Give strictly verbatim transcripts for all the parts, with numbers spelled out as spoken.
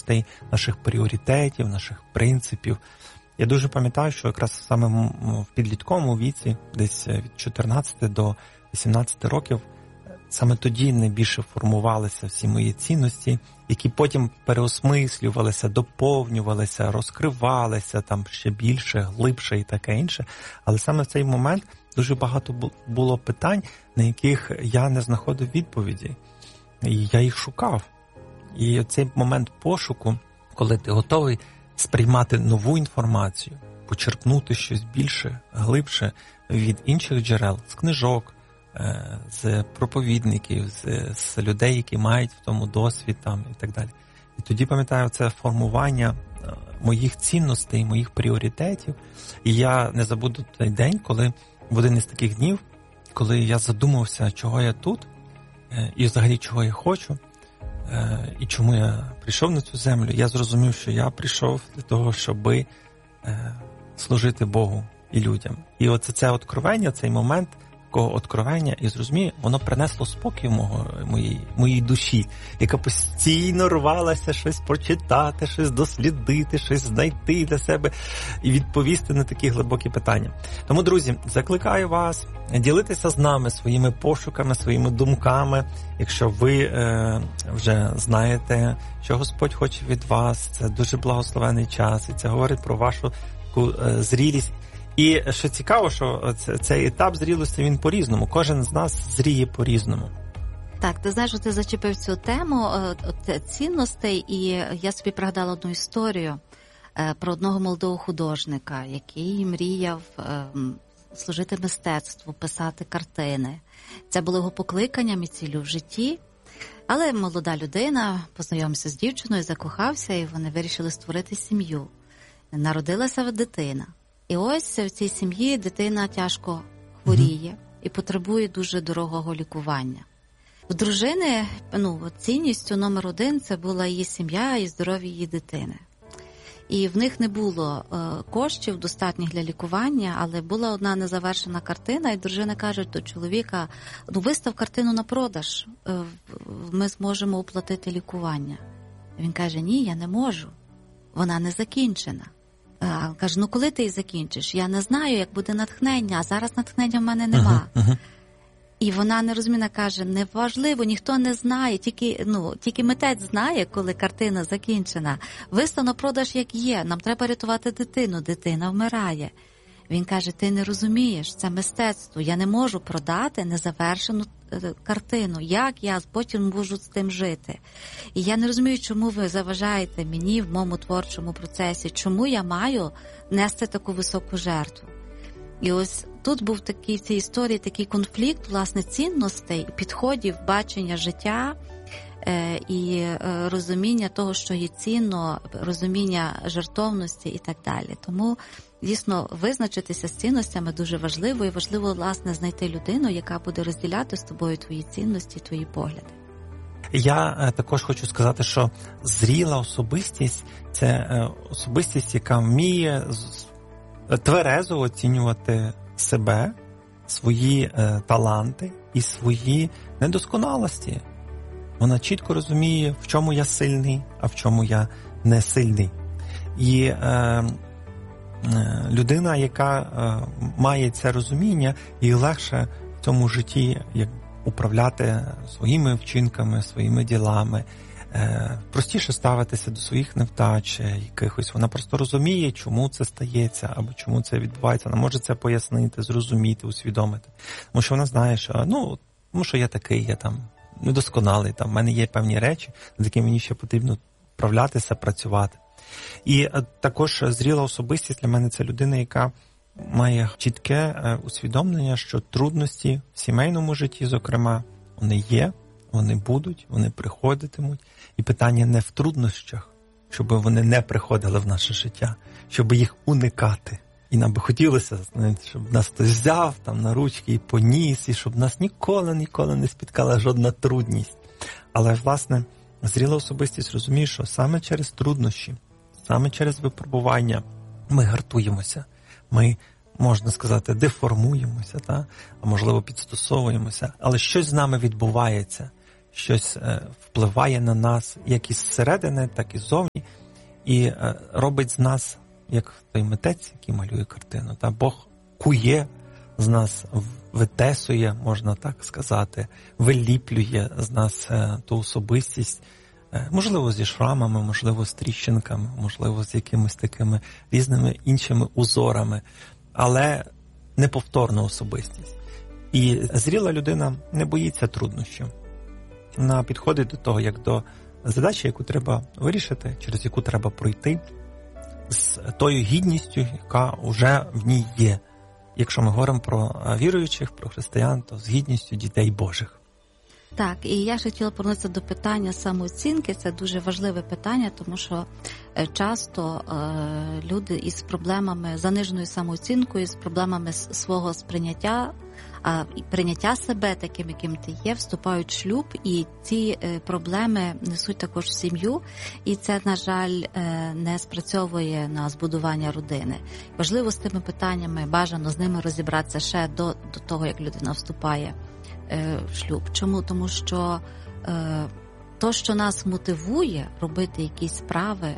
цінностей, наших пріоритетів, наших принципів. Я дуже пам'ятаю, що якраз саме в підлітковому віці, десь від чотирнадцяти до вісімнадцяти років, саме тоді найбільше формувалися всі мої цінності, які потім переосмислювалися, доповнювалися, розкривалися там ще більше, глибше і таке інше. Але саме в цей момент дуже багато було питань, на яких я не знаходив відповіді. І я їх шукав. І цей момент пошуку, коли ти готовий сприймати нову інформацію, почерпнути щось більше, глибше від інших джерел, з книжок, з проповідників, з, з людей, які мають в тому досвід там, і так далі. І тоді, пам'ятаю, це формування моїх цінностей, моїх пріоритетів. І я не забуду той день, коли в один із таких днів, коли я задумався, чого я тут, і взагалі чого я хочу, і чому я прийшов на цю землю, я зрозумів, що я прийшов для того, щоб служити Богу і людям. І оце це откровення, цей момент такого откровення, і зрозумію, воно принесло спокій мого, моїй, моїй душі, яка постійно рвалася щось прочитати, щось дослідити, щось знайти для себе і відповісти на такі глибокі питання. Тому, друзі, закликаю вас ділитися з нами своїми пошуками, своїми думками. Якщо ви е, вже знаєте, що Господь хоче від вас, це дуже благословений час, і це говорить про вашу таку е, зрілість. І що цікаво, що цей етап зрілості, він по-різному. Кожен з нас зріє по-різному. Так, ти знаєш, ти зачепив цю тему цінностей, і я собі пригадала одну історію про одного молодого художника, який мріяв служити мистецтву, писати картини. Це було його покликанням і ціллю в житті. Але молода людина познайомився з дівчиною, закохався, і вони вирішили створити сім'ю. Народилася дитина. І ось в цій сім'ї дитина тяжко хворіє і потребує дуже дорогого лікування. У дружини, ну, цінністю номер один – це була її сім'я і здоров'я її дитини. І в них не було е, коштів достатніх для лікування, але була одна незавершена картина, і дружина каже до чоловіка: ну, вистав картину на продаж, е, ми зможемо оплатити лікування. Він каже: ні, я не можу, вона не закінчена. А, каже: ну коли ти її закінчиш? Я не знаю, як буде натхнення, а зараз натхнення в мене нема. Uh-huh, uh-huh. І вона нерозуміна каже: неважливо, ніхто не знає, тільки, ну, тільки митець знає, коли картина закінчена. Вистав на продаж як є, нам треба рятувати дитину, дитина вмирає. Він каже: ти не розумієш, це мистецтво, я не можу продати незавершену картину, як я потім можу з тим жити? І я не розумію, чому ви заважаєте мені в моєму творчому процесі, чому я маю нести таку високу жертву. І ось тут був такий, в цій історії такий конфлікт, власне, цінностей, підходів, бачення життя е, і е, розуміння того, що є цінно, розуміння жертовності і так далі. Тому дійсно визначитися з цінностями дуже важливо, і важливо, власне, знайти людину, яка буде розділяти з тобою твої цінності, твої погляди. Я також хочу сказати, що зріла особистість – це особистість, яка вміє тверезо оцінювати себе, свої е, таланти і свої недосконалості. Вона чітко розуміє, в чому я сильний, а в чому я не сильний. І е, е, людина, яка е, має це розуміння, їй легше в цьому житті як управляти своїми вчинками, своїми ділами, простіше ставитися до своїх невдач якихось. Вона просто розуміє, чому це стається, або чому це відбувається. Вона може це пояснити, зрозуміти, усвідомити. Тому що вона знає, що, ну, тому що я такий, я там недосконалий, там в мене є певні речі, над якими мені ще потрібно вправлятися, працювати. І також зріла особистість для мене – це людина, яка має чітке усвідомлення, що трудності в сімейному житті, зокрема, вони є, вони будуть, вони приходитимуть. І питання не в труднощах, щоб вони не приходили в наше життя, щоб їх уникати. І нам би хотілося, щоб нас хтось взяв там на ручки і поніс, і щоб нас ніколи, ніколи не спіткала жодна трудність. Але, власне, зріла особистість розуміє, що саме через труднощі, саме через випробування ми гартуємося, ми, можна сказати, деформуємося, та? А можливо підстосовуємося, але щось з нами відбувається, щось е, впливає на нас як із середини, так і ззовні, і робить з нас, як той митець, який малює картину. Та Бог кує з нас, витесує, можна так сказати, виліплює з нас ту особистість, можливо, зі шрамами, можливо, з тріщинками, можливо, з якимись такими різними іншими узорами, але неповторна особистість. І зріла людина не боїться труднощів. Вона підходить до того, як до задачі, яку треба вирішити, через яку треба пройти, з тою гідністю, яка вже в ній є. Якщо ми говоримо про віруючих, про християн, то з гідністю дітей Божих. Так, і я ще хотіла повернутися до питання самооцінки. Це дуже важливе питання, тому що часто е, люди із проблемами, заниженою самооцінкою, з проблемами свого сприйняття, а прийняття себе таким, яким ти є, вступають в шлюб, і ці проблеми несуть також в сім'ю, і це, на жаль, не спрацьовує на збудування родини. Важливо з тими питаннями, бажано з ними розібратися ще до, до того, як людина вступає в шлюб. Чому? Тому що то, що нас мотивує робити якісь справи,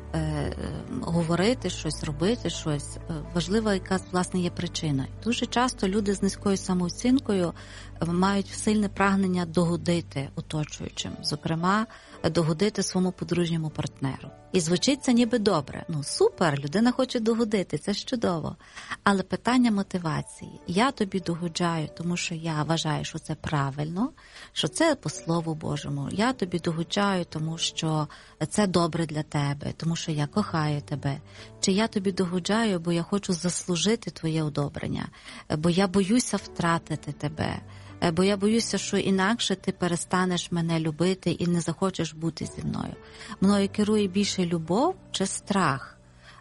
говорити щось, робити щось, важлива, яка, власне, є причина. Дуже часто люди з низькою самооцінкою мають сильне прагнення догодити оточуючим, зокрема, догодити своєму подружньому партнеру. І звучить це ніби добре. Ну, супер, людина хоче догодити, це ж чудово. Але питання мотивації. Я тобі догоджаю, тому що я вважаю, що це правильно, що це по Слову Божому. Я тобі догоджаю, тому що це добре для тебе, тому що я кохаю тебе. Чи я тобі догоджаю, бо я хочу заслужити твоє одобрення, бо я боюся втратити тебе. Бо я боюся, що інакше ти перестанеш мене любити і не захочеш бути зі мною. Мною керує більше любов чи страх?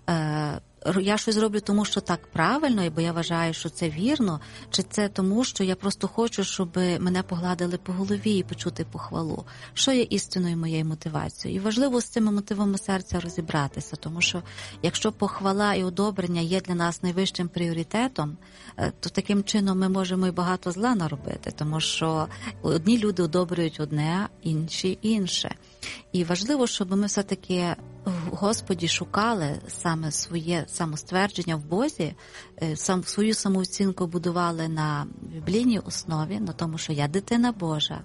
Я щось роблю тому, що так правильно, бо я вважаю, що це вірно, чи це тому, що я просто хочу, щоб мене погладили по голові і почути похвалу? Що є істинною моєю мотивацією? І важливо з цими мотивами серця розібратися, тому що якщо похвала і одобрення є для нас найвищим пріоритетом, то таким чином ми можемо і багато зла наробити, тому що одні люди одобрюють одне, інші інше. І важливо, щоб ми все-таки в Господі шукали саме своє самоствердження в Бозі, сам, свою самооцінку будували на біблійній основі, на тому, що я дитина Божа,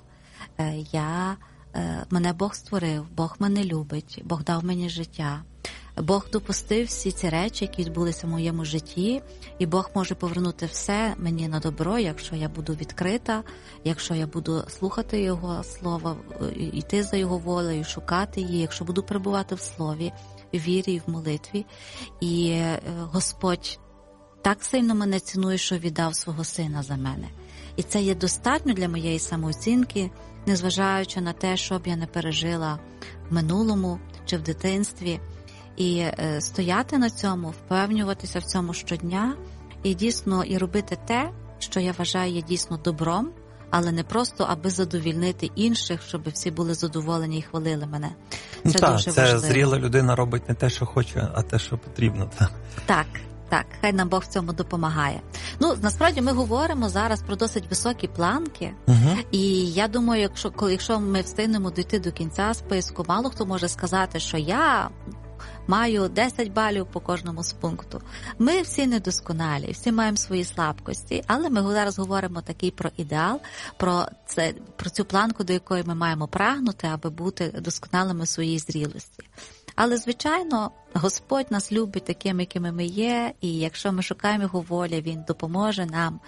я, мене Бог створив, Бог мене любить, Бог дав мені життя. Бог допустив всі ці речі, які відбулися в моєму житті, і Бог може повернути все мені на добро, якщо я буду відкрита, якщо я буду слухати Його Слово, йти за Його волею, шукати її, якщо буду перебувати в Слові, в вірі і в молитві. І Господь так сильно мене цінує, що віддав свого Сина за мене. І це є достатньо для моєї самооцінки, незважаючи на те, що б я не пережила в минулому чи в дитинстві. І е, стояти на цьому, впевнюватися в цьому щодня і дійсно і робити те, що я вважаю є дійсно добром, але не просто аби задовільнити інших, щоб всі були задоволені і хвалили мене. Це ну, так, дуже це важливо. Зріла людина робить не те, що хоче, а те, що потрібно. Так, так. Так, хай нам Бог в цьому допомагає. Ну, насправді ми говоримо зараз про досить високі планки, угу. І я думаю, якщо, коли, якщо ми встигнемо дійти до кінця списку, мало хто може сказати, що я маю десять балів по кожному з пункту. Ми всі недосконалі, всі маємо свої слабкості, але ми зараз говоримо такий про ідеал, про, це, про цю планку, до якої ми маємо прагнути, аби бути досконалими в своїй зрілості. Але, звичайно, Господь нас любить такими, якими ми є, і якщо ми шукаємо Його волі, Він допоможе нам.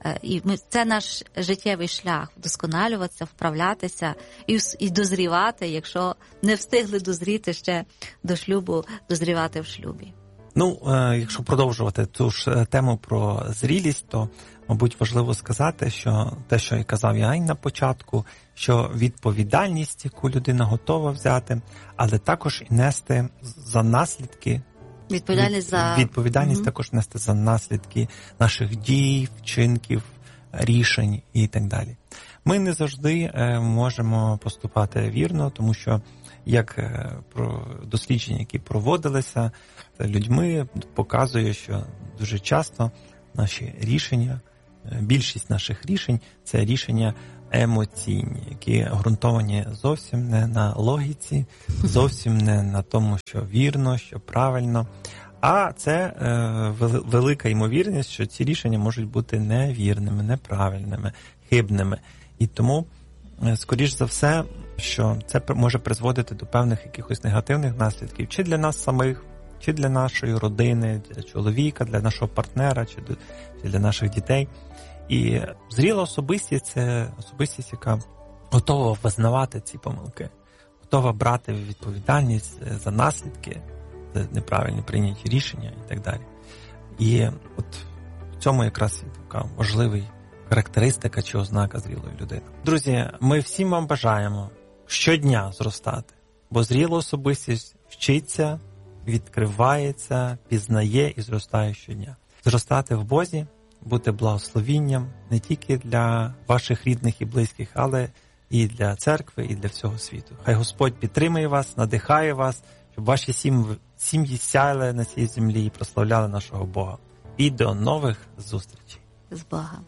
І ми, це наш життєвий шлях – вдосконалюватися, вправлятися і, і дозрівати, якщо не встигли дозріти ще до шлюбу, дозрівати в шлюбі. Ну, якщо продовжувати ту ж тему про зрілість, то, мабуть, важливо сказати, що те, що я казав я на початку, що відповідальність, яку людина готова взяти, але також і нести за наслідки, відповідальність, від, за... відповідальність угу. також нести за наслідки наших дій, вчинків, рішень і так далі. Ми не завжди можемо поступати вірно, тому що як про дослідження, які проводилися людьми, показує, що дуже часто наші рішення, більшість наших рішень – це рішення емоційні, які ґрунтовані зовсім не на логіці, зовсім не на тому, що вірно, що правильно. А це е, велика ймовірність, що ці рішення можуть бути невірними, неправильними, хибними. І тому, е, скоріш за все, що це може призводити до певних якихось негативних наслідків, чи для нас самих, чи для нашої родини, для чоловіка, для нашого партнера, чи, до, чи для наших дітей. І зріла особистість – це особистість, яка готова визнавати ці помилки, готова брати відповідальність за наслідки, за неправильні прийняті рішення і так далі. І от в цьому якраз є така важлива характеристика чи ознака зрілої людини. Друзі, ми всім вам бажаємо щодня зростати, бо зріла особистість вчиться, відкривається, пізнає і зростає щодня. Зростати в Бозі, бути благословінням не тільки для ваших рідних і близьких, але і для церкви, і для всього світу. Хай Господь підтримує вас, надихає вас, щоб ваші сім'ї сяяли на цій землі і прославляли нашого Бога. І до нових зустрічей. З Богом.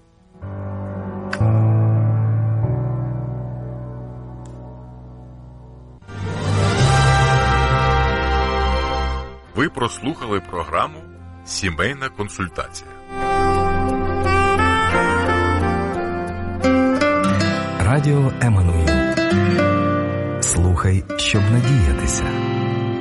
Ви прослухали програму «Сімейна консультація». Радіо Еммануїл. Слухай, щоб надіятися.